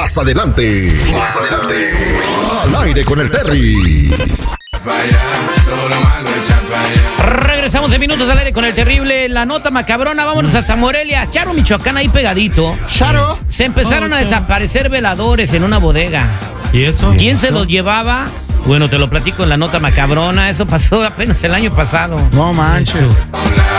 Más adelante. Más adelante. Al aire con el Terry. Regresamos en minutos al aire con el terrible. La nota macabrona, vámonos hasta Morelia. Charo, Michoacán, ahí pegadito. Charo. Se empezaron a desaparecer veladores en una bodega. ¿Y eso? ¿Quién se los llevaba? Bueno, te lo platico en la nota macabrona. Eso pasó apenas el año pasado. No manches.